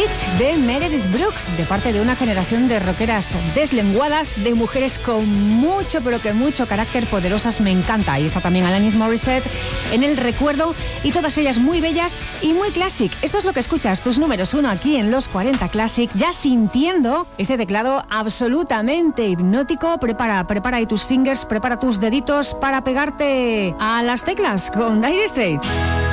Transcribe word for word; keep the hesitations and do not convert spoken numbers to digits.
Speech de Meredith Brooks, de parte de una generación de rockeras deslenguadas, de mujeres con mucho, pero que mucho carácter, poderosas. Me encanta. Ahí está también Alanis Morissette en el recuerdo, y todas ellas muy bellas y muy classic. Esto es lo que escuchas, tus números uno aquí en los cuarenta Classic, ya sintiendo este teclado absolutamente hipnótico. Prepara, prepara ahí tus fingers, prepara tus deditos para pegarte a las teclas con Dire Straits.